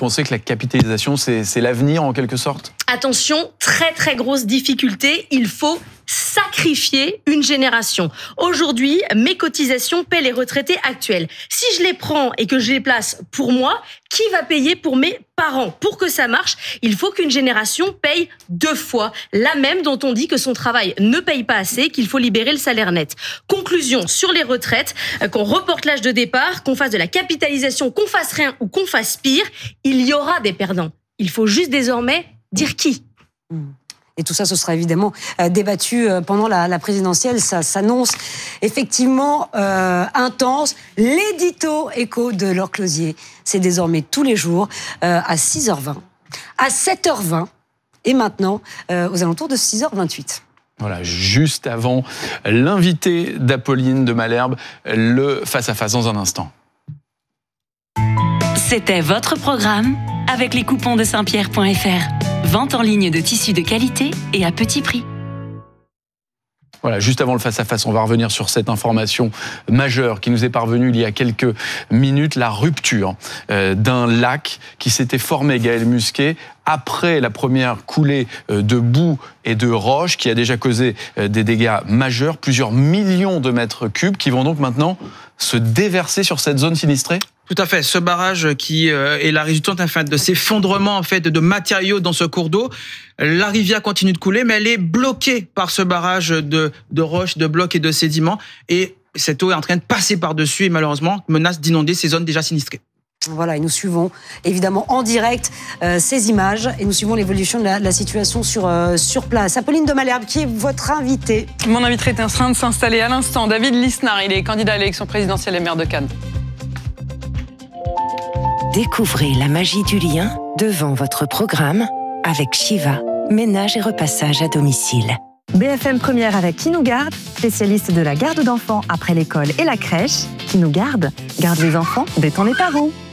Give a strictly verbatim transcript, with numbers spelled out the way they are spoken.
pensez que la capitalisation, c'est, c'est l'avenir en quelque sorte ? Attention, très très grosse difficulté, il faut sacrifier une génération. Aujourd'hui, mes cotisations paient les retraités actuels. Si je les prends et que je les place pour moi, qui va payer pour mes parents ? Pour que ça marche, il faut qu'une génération paye deux fois, la même dont on dit que son travail ne paye pas assez, qu'il faut libérer le salaire net. Conclusion sur les retraites, qu'on reporte l'âge de départ, qu'on fasse de la capitalisation, qu'on fasse rien ou qu'on fasse pire, il y aura des perdants. Il faut juste désormais dire qui. Et tout ça, ce sera évidemment euh, débattu euh, pendant la, la présidentielle. Ça s'annonce effectivement euh, intense. L'édito écho de Laure Closier, c'est désormais tous les jours euh, à six heures vingt, à sept heures vingt et maintenant euh, aux alentours de six heures vingt-huit. Voilà, juste avant l'invité d'Apolline de Malherbe, le face-à-face dans un instant. C'était votre programme avec les coupons de saint pierre point f r. Vente en ligne de tissus de qualité et à petit prix. Voilà, juste avant le face-à-face, on va revenir sur cette information majeure qui nous est parvenue il y a quelques minutes, la rupture euh, d'un lac qui s'était formé, Gaël Musquet, après la première coulée de boue et de roches qui a déjà causé des dégâts majeurs, plusieurs millions de mètres cubes qui vont donc maintenant se déverser sur cette zone sinistrée ? Tout à fait. Ce barrage qui est la résultante en fait, de s'effondrement en fait, de matériaux dans ce cours d'eau. La rivière continue de couler, mais elle est bloquée par ce barrage de, de roches, de blocs et de sédiments. Et cette eau est en train de passer par-dessus et malheureusement menace d'inonder ces zones déjà sinistrées. Voilà, et nous suivons évidemment en direct euh, ces images et nous suivons l'évolution de la, de la situation sur, euh, sur place. Apolline de Malherbe, qui est votre invité. Mon invité est en train de s'installer à l'instant. David Lisnard, il est candidat à l'élection présidentielle et maire de Cannes. Découvrez la magie du lien devant votre programme avec Shiva, ménage et repassage à domicile. B F M Première avec Qui nous garde, spécialiste de la garde d'enfants après l'école et la crèche. Qui nous garde, garde les enfants, détend les parents.